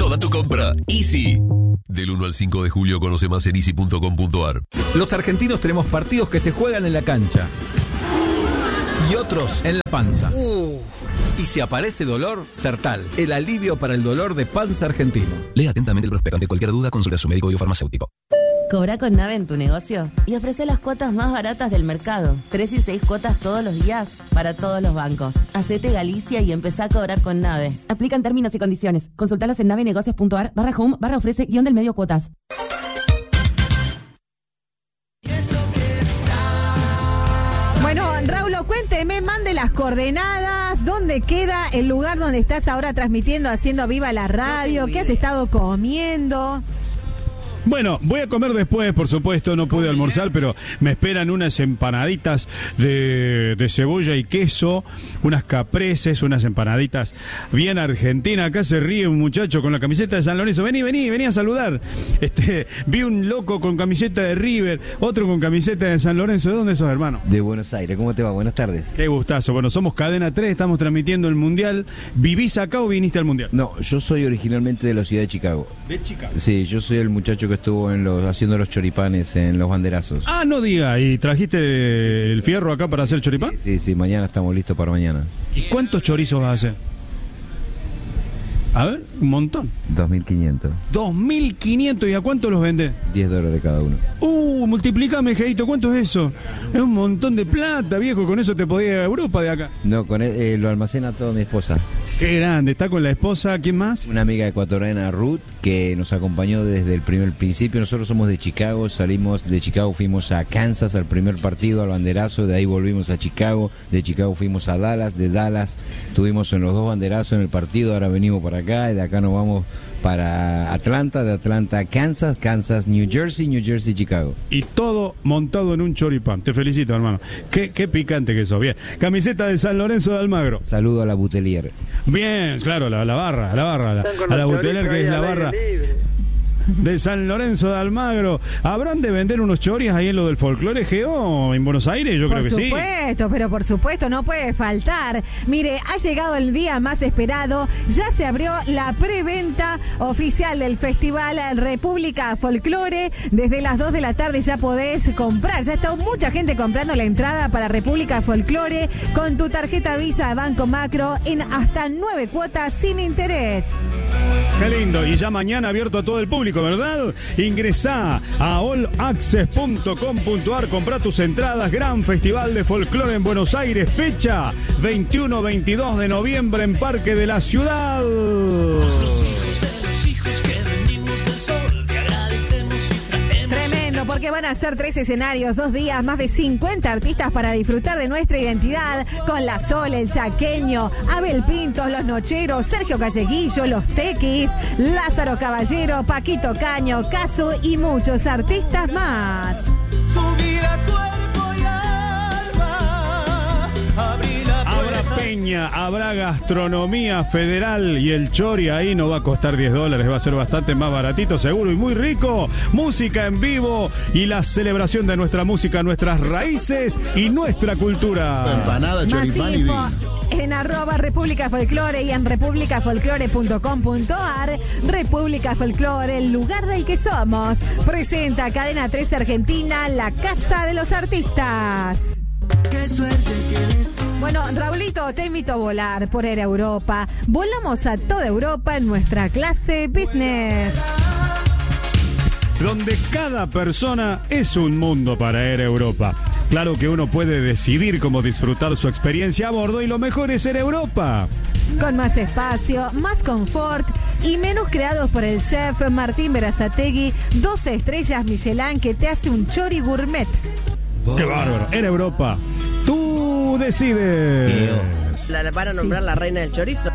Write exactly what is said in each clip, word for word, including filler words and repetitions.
toda tu compra. Easy. Del uno al cinco de julio conoce más en easy punto com punto ar. Los argentinos tenemos partidos que se juegan en la cancha y otros en la panza. Uh. Y si aparece dolor, Sertal, el alivio para el dolor de panza argentino. Lea atentamente el prospecto. Ante cualquier duda, consulte a su médico o farmacéutico. Cobra con Nave en tu negocio y ofrece las cuotas más baratas del mercado. Tres y seis cuotas todos los días para todos los bancos. Hacete Galicia y empezá a cobrar con Nave. Aplican términos y condiciones. Consultalos en navenegocios punto ar barra home barra ofrece guión del medio cuotas. Bueno, Raúl, cuénteme, mande las coordenadas, dónde queda el lugar donde estás ahora transmitiendo, haciendo viva la radio, qué has estado comiendo. Bueno, voy a comer después, por supuesto, no pude almorzar, pero me esperan unas empanaditas de, de cebolla y queso, unas capreses, unas empanaditas bien argentinas. Acá se ríe un muchacho con la camiseta de San Lorenzo. Vení, vení, vení a saludar. Este, vi un loco con camiseta de River, otro con camiseta de San Lorenzo. ¿De dónde sos, hermano? De Buenos Aires. ¿Cómo te va? Buenas tardes. Qué gustazo. Bueno, somos Cadena tres, estamos transmitiendo el Mundial. ¿Vivís acá o viniste al Mundial? No, yo soy originalmente de la ciudad de Chicago. ¿De Chicago? Sí, yo soy el muchacho que estuvo en los, haciendo los choripanes en los banderazos. Ah, no diga, ¿y trajiste el fierro acá para hacer choripán? Sí, sí, sí, mañana estamos listos para mañana. ¿Y cuántos chorizos vas a hacer? A ver, un montón. dos mil quinientos. dos mil quinientos, ¿y a cuánto los vendés? diez dólares cada uno. Uh, multiplícame, Geito, ¿cuánto es eso? Es un montón de plata, viejo, con eso te podía ir a Europa de acá. No, con él, eh, lo almacena todo mi esposa. Qué grande, está con la esposa, ¿quién más? Una amiga ecuatoriana, Ruth, que nos acompañó desde el primer principio. Nosotros somos de Chicago, salimos de Chicago, fuimos a Kansas al primer partido, al banderazo, de ahí volvimos a Chicago, de Chicago fuimos a Dallas, de Dallas estuvimos en los dos banderazos en el partido, ahora venimos para acá, y de acá nos vamos para Atlanta, de Atlanta a Kansas, Kansas, New Jersey, New Jersey, Chicago. Y todo montado en un choripán. Te felicito, hermano. Qué, qué picante que sos. Bien. Camiseta de San Lorenzo de Almagro. Saludo a la Butelier. Bien, claro, la, la barra, la barra, la, a la Butelier, que es la barra de San Lorenzo de Almagro. ¿Habrán de vender unos choris ahí en lo del folclore, Geo, en Buenos Aires? Yo creo que sí. Por supuesto, pero por supuesto no puede faltar. Mire, ha llegado el día más esperado. Ya se abrió la preventa oficial del Festival República Folklore. Desde las dos de la tarde ya podés comprar. Ya está mucha gente comprando la entrada para República Folklore con tu tarjeta Visa Banco Macro en hasta nueve cuotas sin interés. Qué lindo, y ya mañana abierto a todo el público, ¿verdad? Ingresá a all access punto com punto ar, comprá tus entradas. Gran Festival de Folclore en Buenos Aires, fecha veintiuno a veintidós de noviembre en Parque de la Ciudad. Porque van a ser tres escenarios, dos días, más de cincuenta artistas para disfrutar de nuestra identidad, con La Sol, El Chaqueño, Abel Pintos, Los Nocheros, Sergio Calleguillo, Los Tequis, Lázaro Caballero, Paquito Caño, Casu y muchos artistas más. Habrá peña, habrá gastronomía federal y el chori ahí no va a costar diez dólares, va a ser bastante más baratito, seguro, y muy rico. Música en vivo y la celebración de nuestra música, nuestras raíces y nuestra cultura. Empanada, choripán y vino. En arroba República Folklore y en república folklore punto com punto ar. República Folklore, el lugar del que somos. Presenta Cadena tres Argentina, la casa de los artistas. Qué suerte tienes tú. Bueno, Raulito, te invito a volar por Air Europa. Volamos a toda Europa en nuestra clase business, donde cada persona es un mundo para Air Europa. Claro que uno puede decidir cómo disfrutar su experiencia a bordo y lo mejor es Air Europa. Con más espacio, más confort y menús creados por el chef Martín Berazategui, doce estrellas Michelin que te hace un chori gourmet. ¡Qué bárbaro! Air Europa, tú decides. La, la para nombrar la reina del chorizo.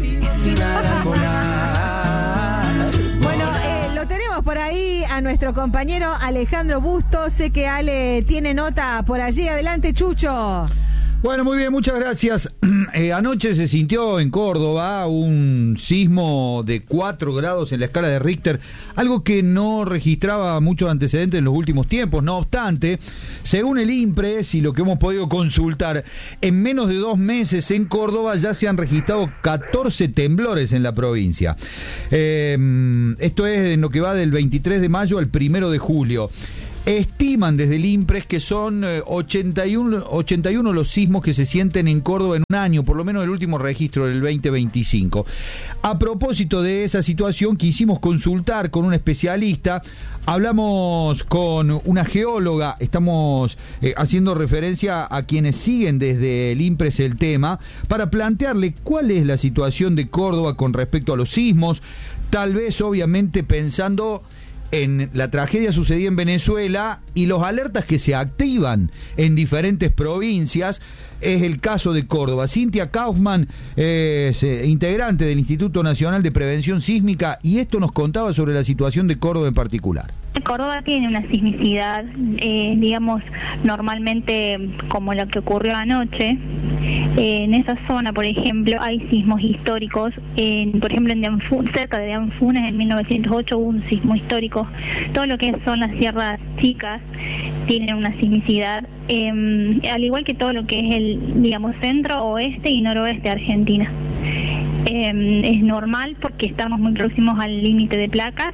Bueno, eh, lo tenemos por ahí a nuestro compañero Alejandro Busto. Sé que Ale tiene nota por allí. Adelante, Chucho. Bueno, muy bien, muchas gracias. eh, anoche se sintió en Córdoba un sismo de cuatro grados en la escala de Richter, algo que no registraba muchos antecedentes en los últimos tiempos. No obstante, según el INPRES y lo que hemos podido consultar, en menos de dos meses en Córdoba ya se han registrado catorce temblores en la provincia. Eh, esto es en lo que va del veintitrés de mayo al primero de julio. Estiman desde el INPRES que son ochenta y uno, ochenta y uno los sismos que se sienten en Córdoba en un año, por lo menos el último registro del veinte veinticinco. A propósito de esa situación, quisimos consultar con un especialista. Hablamos con una geóloga, estamos eh, haciendo referencia a quienes siguen desde el INPRES el tema, para plantearle cuál es la situación de Córdoba con respecto a los sismos, tal vez obviamente pensando en la tragedia sucedida en Venezuela y los alertas que se activan en diferentes provincias. Es el caso de Córdoba. Cintia Kaufmann es eh, integrante del Instituto Nacional de Prevención Sísmica, y esto nos contaba sobre la situación de Córdoba en particular. Córdoba tiene una sismicidad, eh, digamos, normalmente como la que ocurrió anoche. Eh, en esa zona, por ejemplo, hay sismos históricos. En, por ejemplo, en Dianfu- cerca de Dianfunes, en mil novecientos ocho, hubo un sismo histórico. Todo lo que son las sierras chicas tienen una sismicidad, eh, al igual que todo lo que es el, digamos, centro, oeste y noroeste de Argentina. Eh, es normal porque estamos muy próximos al límite de placas.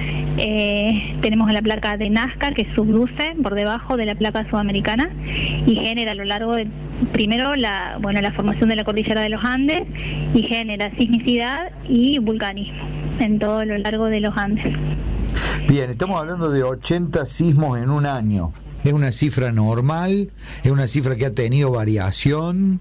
Eh, tenemos la placa de Nazca que subduce por debajo de la placa sudamericana y genera a lo largo de, primero la bueno la formación de la cordillera de los Andes, y genera sismicidad y vulcanismo en todo lo largo de los Andes. Bien, estamos hablando de ochenta sismos en un año. ¿Es una cifra normal? ¿Es una cifra que ha tenido variación?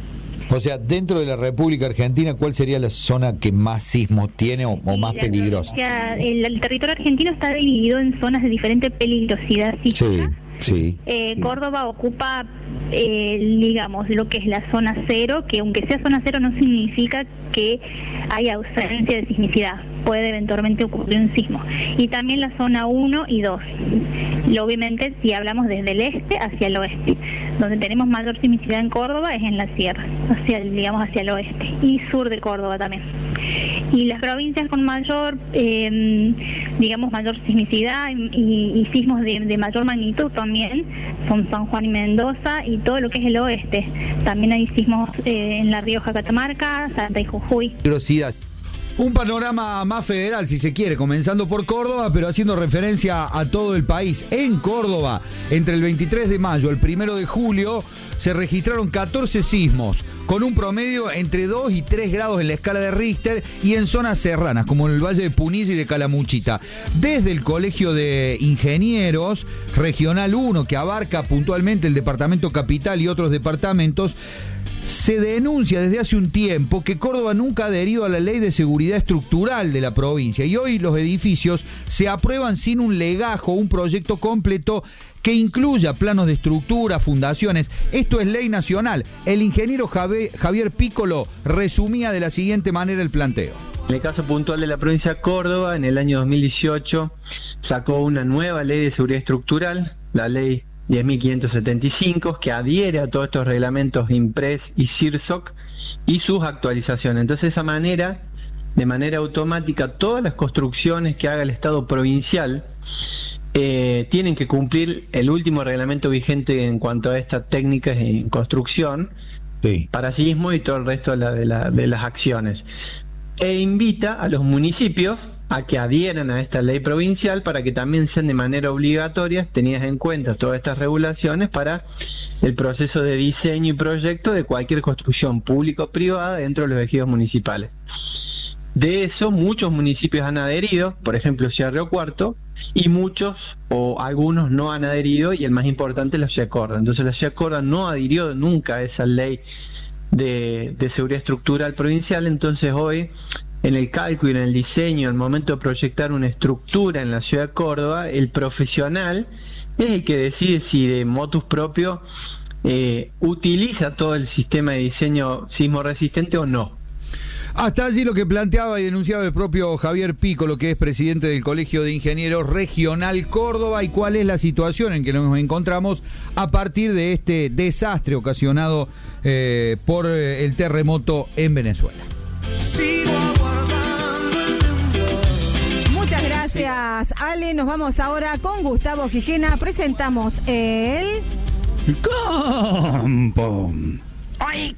O sea, dentro de la República Argentina, ¿cuál sería la zona que más sismos tiene o, o más peligrosa? O sea, el, el territorio argentino está dividido en zonas de diferente peligrosidad sísmica. Sí, sí. Eh, Córdoba ocupa, eh, digamos, lo que es la zona cero, que aunque sea zona cero no significa que haya ausencia de sismicidad. Puede eventualmente ocurrir un sismo. Y también la zona uno y dos. Y obviamente, si hablamos desde el este hacia el oeste, donde tenemos mayor sismicidad en Córdoba es en la sierra, hacia el, digamos hacia el oeste, y sur de Córdoba también. Y las provincias con mayor, eh, digamos, mayor sismicidad y, y sismos de, de mayor magnitud también son San Juan y Mendoza y todo lo que es el oeste. También hay sismos eh, en La Rioja, Catamarca, Salta y Jujuy. Curiosidad. Un panorama más federal, si se quiere, comenzando por Córdoba, pero haciendo referencia a todo el país. En Córdoba, entre el veintitrés de mayo y el primero de julio, se registraron catorce sismos, con un promedio entre dos y tres grados en la escala de Richter, y en zonas serranas, como en el Valle de Punilla y de Calamuchita. Desde el Colegio de Ingenieros, Regional uno, que abarca puntualmente el departamento capital y otros departamentos, se denuncia desde hace un tiempo que Córdoba nunca ha adherido a la ley de seguridad estructural de la provincia, y hoy los edificios se aprueban sin un legajo, un proyecto completo que incluya planos de estructura, fundaciones. Esto es ley nacional. El ingeniero Javier Piccolo resumía de la siguiente manera el planteo. En el caso puntual de la provincia de Córdoba, en el año dos mil dieciocho sacó una nueva ley de seguridad estructural, la ley diez mil quinientos setenta y cinco, que adhiere a todos estos reglamentos INPRES y CIRSOC y sus actualizaciones. Entonces, de esa manera, de manera automática, todas las construcciones que haga el Estado provincial eh, tienen que cumplir el último reglamento vigente en cuanto a estas técnicas en construcción, sí, para sismo y todo el resto de, la, de, la, de las acciones. E invita a los municipios a que adhieran a esta ley provincial para que también sean de manera obligatoria tenidas en cuenta todas estas regulaciones para el proceso de diseño y proyecto de cualquier construcción pública o privada dentro de los ejidos municipales. De eso muchos municipios han adherido, por ejemplo Ciudad Río Cuarto, y muchos o algunos no han adherido, y el más importante es la Ciudad de Córdoba. Entonces la Ciudad de Córdoba no adhirió nunca a esa ley de, de seguridad estructural provincial. Entonces hoy, en el cálculo y en el diseño, al momento de proyectar una estructura en la ciudad de Córdoba, el profesional es el que decide si de motus propio eh, utiliza todo el sistema de diseño sismo resistente o no. Hasta allí lo que planteaba y denunciaba el propio Javier Piccolo, que es presidente del Colegio de Ingenieros Regional Córdoba, y cuál es la situación en que nos encontramos a partir de este desastre ocasionado eh, por eh, el terremoto en Venezuela. Muchas gracias, Ale. Nos vamos ahora con Gustavo Gijena. Presentamos el... Campo. ¡Ay!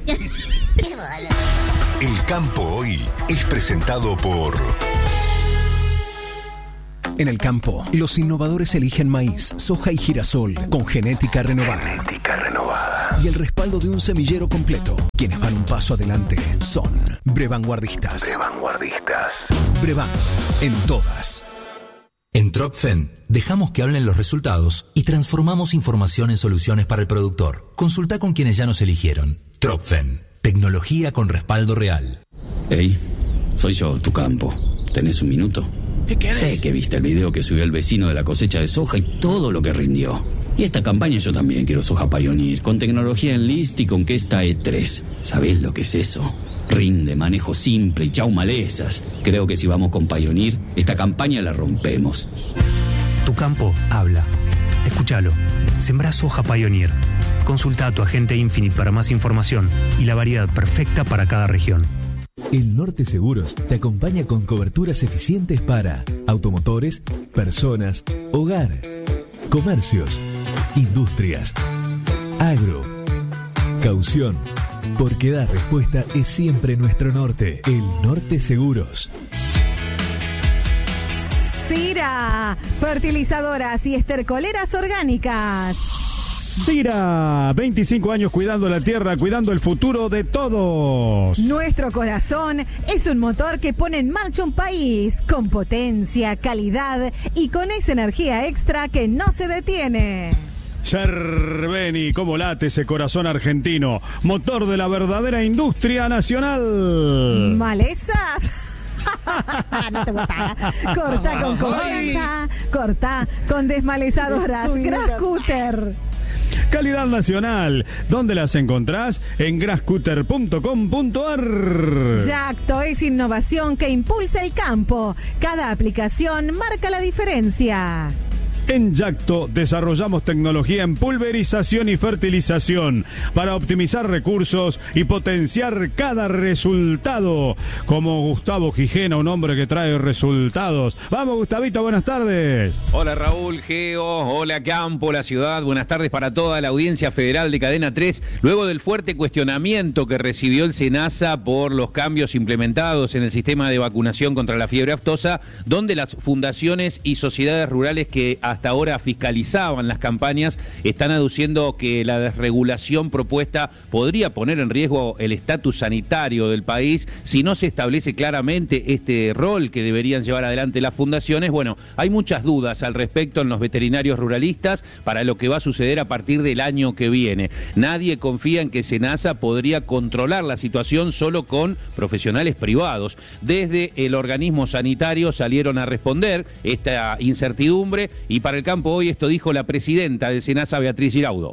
El Campo Hoy es presentado por... En el campo, los innovadores eligen maíz, soja y girasol con genética renovada. Genética renovada. Y el respaldo de un semillero completo. Quienes van un paso adelante son Brevanguardistas. Brevanguardistas. Brevan, en todas. En Tropfen, dejamos que hablen los resultados y transformamos información en soluciones para el productor. Consulta con quienes ya nos eligieron. Tropfen, tecnología con respaldo real. Hey, soy yo, tu campo. ¿Tenés un minuto? ¿Qué querés? Sé que viste el video que subió el vecino de la cosecha de soja y todo lo que rindió. Y esta campaña yo también quiero soja Pioneer, con tecnología Enlist y con Kesta E tres. ¿Sabés lo que es eso? Rinde, manejo simple y chau malezas. Creo que si vamos con Pioneer, esta campaña la rompemos. Tu campo habla. Escúchalo. Sembrá soja Pioneer. Consulta a tu agente Infinite para más información y la variedad perfecta para cada región. El Norte Seguros te acompaña con coberturas eficientes para automotores, personas, hogar, comercios, industrias, agro, caución. Porque dar respuesta es siempre nuestro norte. El Norte Seguros. Sira, fertilizadoras y estercoleras orgánicas. Sira, veinticinco años cuidando la tierra, cuidando el futuro de todos. Nuestro corazón es un motor que pone en marcha un país con potencia, calidad y con esa energía extra que no se detiene. Cerveni, cómo late ese corazón argentino, motor de la verdadera industria nacional. ¿Malezas? No te voy a pagar. Corta con confianza, corta con desmalezadoras. Grascutter. Calidad nacional. ¿Dónde las encontrás? En grascutter punto com punto a r. Yacto es innovación que impulsa el campo. Cada aplicación marca la diferencia. En Yacto desarrollamos tecnología en pulverización y fertilización para optimizar recursos y potenciar cada resultado. Como Gustavo Gijena, un hombre que trae resultados. Vamos, Gustavito, buenas tardes. Hola, Raúl, Geo, hola, Campo, la ciudad. Buenas tardes para toda la audiencia federal de Cadena tres. Luego del fuerte cuestionamiento que recibió el SENASA por los cambios implementados en el sistema de vacunación contra la fiebre aftosa, donde las fundaciones y sociedades rurales que hasta ahora fiscalizaban las campañas están aduciendo que la desregulación propuesta podría poner en riesgo el estatus sanitario del país si no se establece claramente este rol que deberían llevar adelante las fundaciones. Bueno, hay muchas dudas al respecto en los veterinarios ruralistas para lo que va a suceder a partir del año que viene. Nadie confía en que SENASA podría controlar la situación solo con profesionales privados. Desde el organismo sanitario salieron a responder esta incertidumbre y para el campo hoy esto dijo la presidenta de SENASA, Beatriz Giraudo.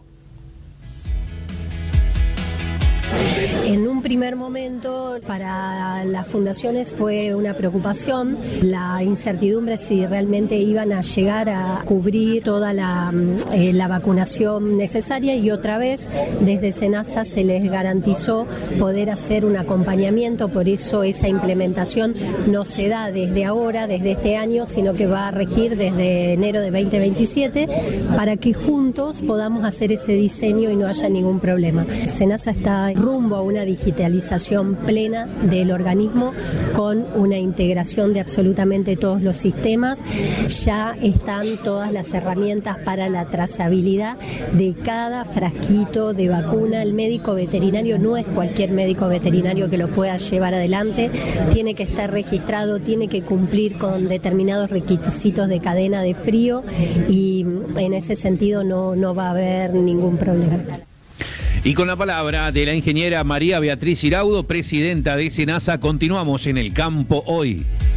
En un primer momento para las fundaciones fue una preocupación, la incertidumbre si realmente iban a llegar a cubrir toda la, eh, la vacunación necesaria, y otra vez desde SENASA se les garantizó poder hacer un acompañamiento, por eso esa implementación no se da desde ahora, desde este año, sino que va a regir desde enero de veinte veintisiete para que juntos podamos hacer ese diseño y no haya ningún problema. SENASA está rumbo a una digitalización plena del organismo con una integración de absolutamente todos los sistemas. Ya están todas las herramientas para la trazabilidad de cada frasquito de vacuna. El médico veterinario no es cualquier médico veterinario que lo pueda llevar adelante, tiene que estar registrado, tiene que cumplir con determinados requisitos de cadena de frío y en ese sentido no, no va a haber ningún problema. Y con la palabra de la ingeniera María Beatriz Giraudo, presidenta de SENASA, continuamos en el campo hoy.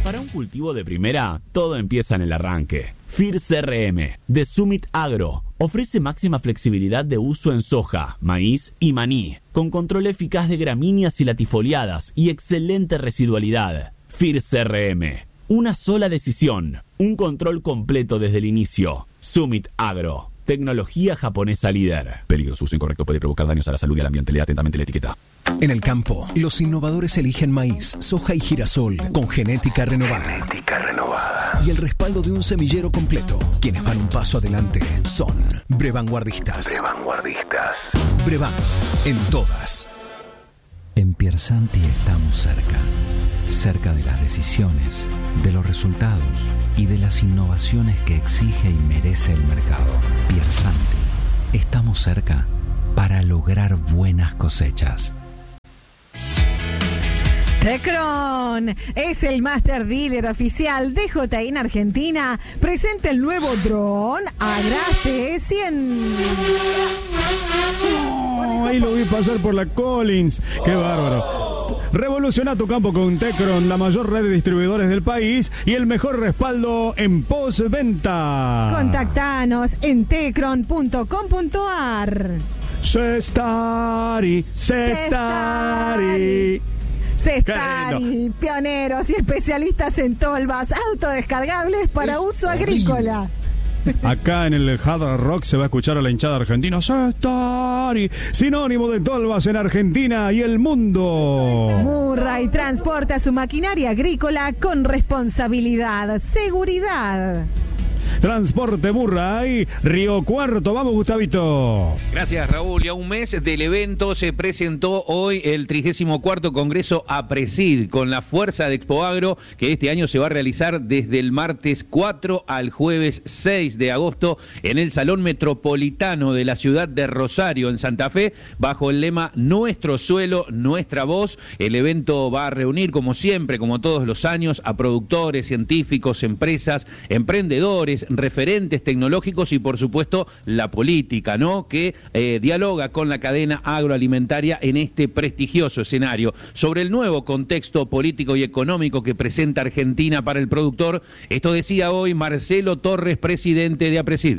Para un cultivo de primera, todo empieza en el arranque. F I R C R M, de Summit Agro, ofrece máxima flexibilidad de uso en soja, maíz y maní, con control eficaz de gramíneas y latifoliadas y excelente residualidad. F I R C R M, una sola decisión, un control completo desde el inicio. Summit Agro, tecnología japonesa líder. Peligro, su uso incorrecto puede provocar daños a la salud y al ambiente. Lea atentamente la etiqueta. En el campo, los innovadores eligen maíz, soja y girasol con genética renovada. Genética renovada. Y el respaldo de un semillero completo. Quienes van un paso adelante son Brevanguardistas. Brevanguardistas. Brevant, en todas. En Piersanti estamos cerca. Cerca de las decisiones, de los resultados y de las innovaciones que exige y merece el mercado. Piersanti, estamos cerca para lograr buenas cosechas. Tecron es el master dealer oficial de J I en Argentina. Presenta el nuevo dron Agra T cien. Oh, ahí lo vi pasar por la Collins. Qué bárbaro. Revoluciona tu campo con Tecron, la mayor red de distribuidores del país y el mejor respaldo en postventa. Contactanos en tecron punto com punto a r. Cestari, Cestari. Cestari, pioneros y especialistas en tolvas autodescargables para uso agrícola. Acá en el Hard Rock se va a escuchar a la hinchada argentina. Cestari, sinónimo de tolvas en Argentina y el mundo. Murray transporta su maquinaria agrícola con responsabilidad, seguridad. Transporte Murray, Río Cuarto. Vamos, Gustavito. Gracias, Raúl. Y a un mes del evento se presentó hoy el trigésimo cuarto Congreso APRESID con la fuerza de Expoagro, que este año se va a realizar desde el martes cuatro al jueves seis de agosto en el Salón Metropolitano de la ciudad de Rosario, en Santa Fe, bajo el lema Nuestro Suelo, Nuestra Voz. El evento va a reunir, como siempre, como todos los años, a productores, científicos, empresas, emprendedores, referentes tecnológicos y, por supuesto, la política, ¿no? Que eh, dialoga con la cadena agroalimentaria en este prestigioso escenario. Sobre el nuevo contexto político y económico que presenta Argentina para el productor, esto decía hoy Marcelo Torres, presidente de APRESID.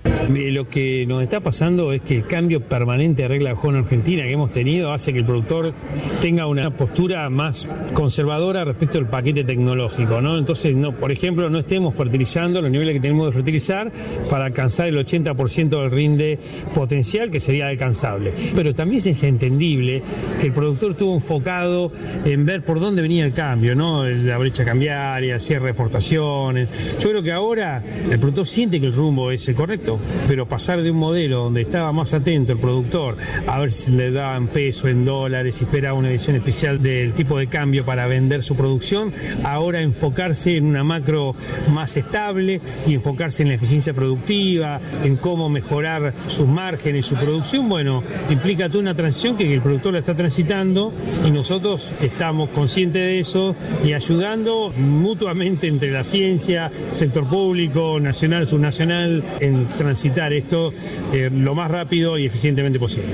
Lo que nos está pasando es que el cambio permanente de regla de juego en Argentina que hemos tenido hace que el productor tenga una postura más conservadora respecto al paquete tecnológico, ¿no? Entonces, no, por ejemplo, no estemos fertilizando los niveles que tenemos de fertilizar para alcanzar el ochenta por ciento del rinde potencial que sería alcanzable. Pero también es entendible que el productor estuvo enfocado en ver por dónde venía el cambio, ¿no? La brecha cambiaria, cierre de exportaciones. Yo creo que ahora el productor siente que el rumbo es el correcto, pero pasar de un modelo donde estaba más atento el productor a ver si le daban peso en dólares, si esperaba una edición especial del tipo de cambio para vender su producción, ahora enfocarse en una macro más estable y enfocarse en la eficiencia productiva, en cómo mejorar sus márgenes, su producción, bueno, implica toda una transición que el productor la está transitando y nosotros estamos conscientes de eso y ayudando mutuamente entre la ciencia, sector público, nacional, subnacional, en transitar esto eh, lo más rápido y eficientemente posible.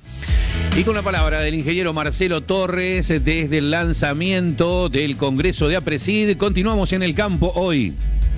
Y con la palabra del ingeniero Marcelo Torres desde el lanzamiento del Congreso de APRESID, continuamos en el campo hoy.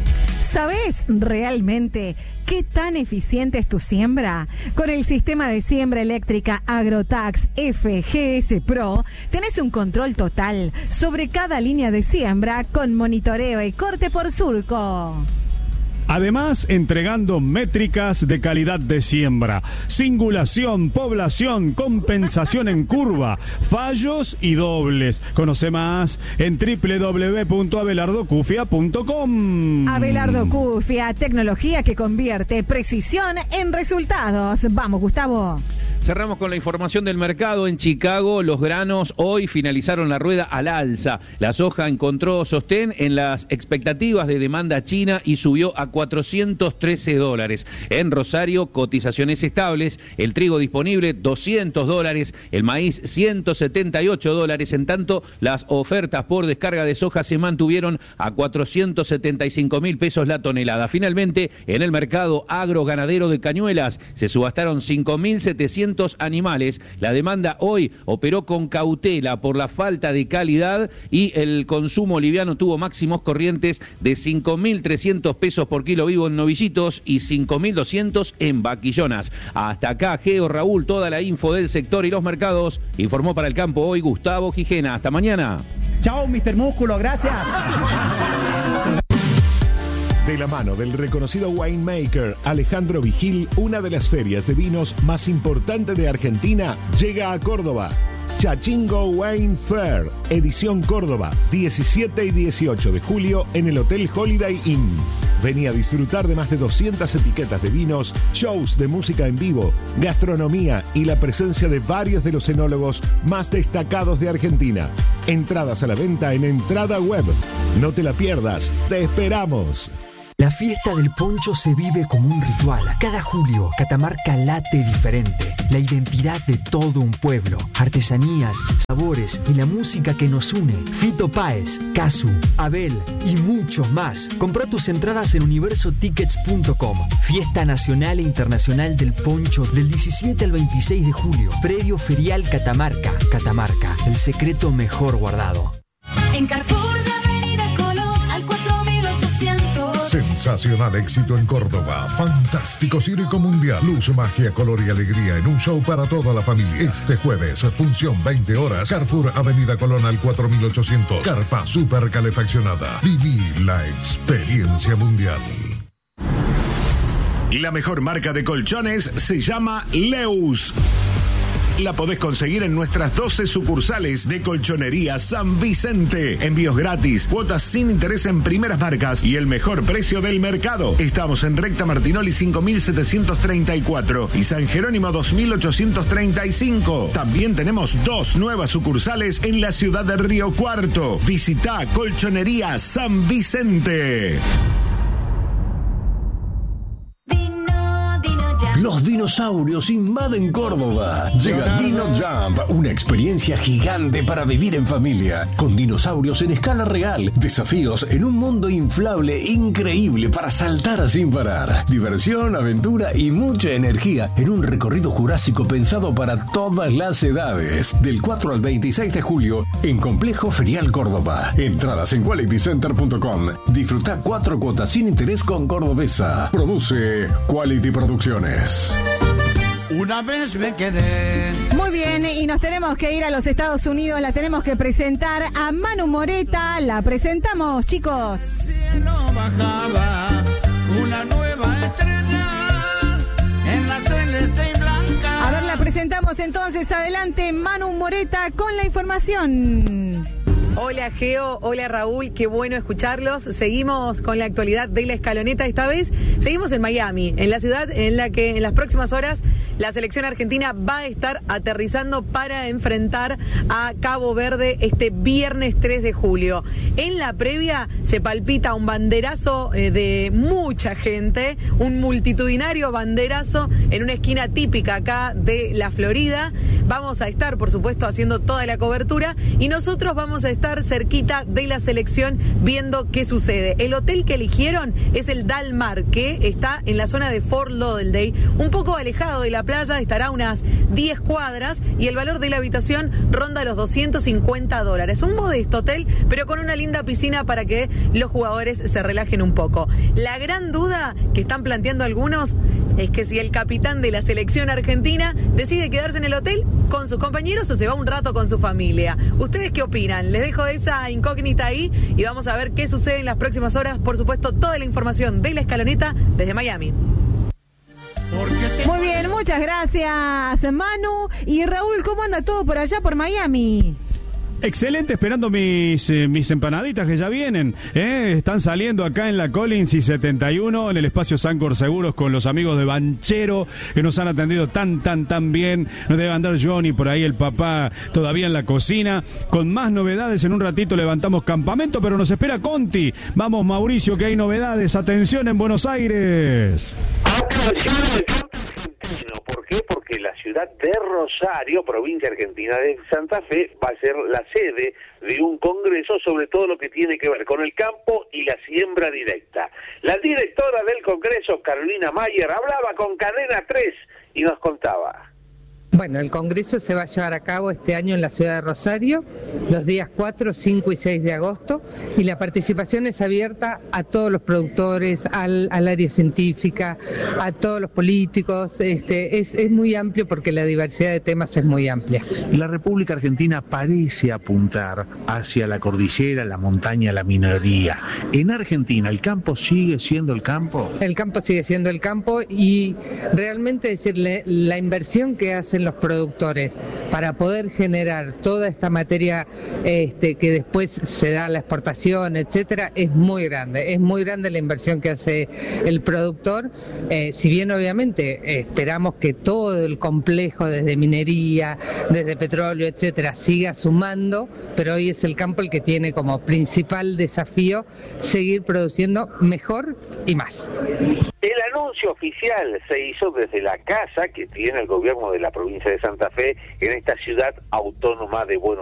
¿Sabés realmente qué tan eficiente es tu siembra? Con el sistema de siembra eléctrica Agrotax F G S Pro, tenés un control total sobre cada línea de siembra con monitoreo y corte por surco. Además, entregando métricas de calidad de siembra, singulación, población, compensación en curva, fallos y dobles. Conoce más en doble u doble u doble u punto abelardo cufia punto com. Abelardo Cufia, tecnología que convierte precisión en resultados. Vamos, Gustavo. Cerramos con la información del mercado. En Chicago, los granos hoy finalizaron la rueda al alza. La soja encontró sostén en las expectativas de demanda china y subió a cuatrocientos trece dólares. En Rosario, cotizaciones estables. El trigo disponible, doscientos dólares. El maíz, ciento setenta y ocho dólares. En tanto, las ofertas por descarga de soja se mantuvieron a cuatrocientos setenta y cinco mil pesos la tonelada. Finalmente, en el mercado agroganadero de Cañuelas, se subastaron cinco mil setecientos doscientos animales. La demanda hoy operó con cautela por la falta de calidad y el consumo liviano tuvo máximos corrientes de cinco mil trescientos pesos por kilo vivo en novillitos y cinco mil doscientos en vaquillonas. Hasta acá, Geo, Raúl, toda la info del sector y los mercados. Informó para el campo hoy Gustavo Gijena. Hasta mañana. Chao, mister Músculo, gracias. De la mano del reconocido winemaker Alejandro Vigil, una de las ferias de vinos más importantes de Argentina llega a Córdoba. Chachingo Wine Fair, edición Córdoba, diecisiete y dieciocho de julio en el Hotel Holiday Inn. Vení a disfrutar de más de doscientas etiquetas de vinos, shows de música en vivo, gastronomía y la presencia de varios de los enólogos más destacados de Argentina. Entradas a la venta en Entrada Web. No te la pierdas, te esperamos. La fiesta del poncho se vive como un ritual. Cada julio, Catamarca late diferente. La identidad de todo un pueblo. Artesanías, sabores y la música que nos une. Fito Páez, Casu, Abel y muchos más. Comprá tus entradas en universo tickets punto com. Fiesta Nacional e Internacional del Poncho del diecisiete al veintiséis de julio. Predio Ferial Catamarca. Catamarca, el secreto mejor guardado. En Carrefour de Avenida Colón al cuatro mil ochocientos. Sensacional éxito en Córdoba. Fantástico circo mundial. Luz, magia, color y alegría en un show para toda la familia. Este jueves, función veinte horas. Carrefour Avenida Colón al cuatro mil ochocientos. Carpa super calefaccionada. Viví la experiencia mundial. La mejor marca de colchones se llama Leus. La podés conseguir en nuestras doce sucursales de Colchonería San Vicente. Envíos gratis, cuotas sin interés en primeras marcas y el mejor precio del mercado. Estamos en Recta Martinoli cinco mil setecientos treinta y cuatro y San Jerónimo dos mil ochocientos treinta y cinco. También tenemos dos nuevas sucursales en la ciudad de Río Cuarto. Visita Colchonería San Vicente. Los dinosaurios invaden Córdoba. Llega Dino Jump, una experiencia gigante para vivir en familia. Con dinosaurios en escala real, desafíos en un mundo inflable increíble para saltar sin parar. Diversión, aventura y mucha energía en un recorrido jurásico pensado para todas las edades. Del cuatro al veintiséis de julio en Complejo Ferial Córdoba. Entradas en quality center punto com. Disfruta cuatro cuotas sin interés con Cordobesa. Produce Quality Producciones. Una vez me quedé. Muy bien, y nos tenemos que ir a los Estados Unidos. La tenemos que presentar a Manu Moreta. La presentamos, chicos. Cielo bajaba una nueva estrella en la celeste y blanca. A ver, la presentamos entonces. Adelante, Manu Moreta con la información. Hola Geo, hola Raúl, qué bueno escucharlos. Seguimos con la actualidad de la escaloneta. Esta vez seguimos en Miami, en la ciudad en la que en las próximas horas la selección argentina va a estar aterrizando para enfrentar a Cabo Verde este viernes tres de julio. En la previa se palpita un banderazo eh, de mucha gente, un multitudinario banderazo en una esquina típica acá de la Florida. Vamos a estar, por supuesto, haciendo toda la cobertura y nosotros vamos a estar cerquita de la selección viendo qué sucede. El hotel que eligieron es el Del Mar, que está en la zona de Fort Lauderdale, un poco alejado de la playa, estará a unas diez cuadras y el valor de la habitación ronda los doscientos cincuenta dólares. Un modesto hotel, pero con una linda piscina para que los jugadores se relajen un poco. La gran duda que están planteando algunos es que si el capitán de la selección argentina decide quedarse en el hotel con sus compañeros o se va un rato con su familia. ¿Ustedes qué opinan? Les dejo esa incógnita ahí y vamos a ver qué sucede en las próximas horas. Por supuesto, toda la información de la escaloneta desde Miami. Muy bien, muchas gracias, Manu. Y Raúl, ¿cómo anda todo por allá, por Miami? Excelente, esperando mis, eh, mis empanaditas que ya vienen. ¿eh? Están saliendo acá en la Collins y setenta y uno, en el espacio Sancor Seguros, con los amigos de Banchero, que nos han atendido tan, tan, tan bien. Nos debe andar Johnny por ahí, el papá, todavía en la cocina. Con más novedades, en un ratito levantamos campamento, pero nos espera Conti. Vamos, Mauricio, que hay novedades. Atención en Buenos Aires. Atención al campo argentino. ¿Por qué? Porque la ciudad de Rosario, provincia argentina de Santa Fe, va a ser la sede de un congreso sobre todo lo que tiene que ver con el campo y la siembra directa. La directora del congreso, Carolina Mayer, hablaba con Cadena tres y nos contaba. Bueno, el Congreso se va a llevar a cabo este año en la ciudad de Rosario, los días cuatro, cinco y seis de agosto, y la participación es abierta a todos los productores, al, al área científica, a todos los políticos. Este, es, es muy amplio porque la diversidad de temas es muy amplia. La República Argentina parece apuntar hacia la cordillera, la montaña, la minería. En Argentina, ¿el campo sigue siendo el campo? El campo sigue siendo el campo y realmente decirle la inversión que hacen los productores para poder generar toda esta materia este, que después se da a la exportación, etcétera, es muy grande. Es muy grande la inversión que hace el productor, eh, si bien obviamente eh, esperamos que todo el complejo desde minería, desde petróleo, etcétera, siga sumando, pero hoy es el campo el que tiene como principal desafío seguir produciendo mejor y más. El anuncio oficial se hizo desde la casa que tiene el gobierno de la provincia de Santa Fe en esta ciudad autónoma de Buenos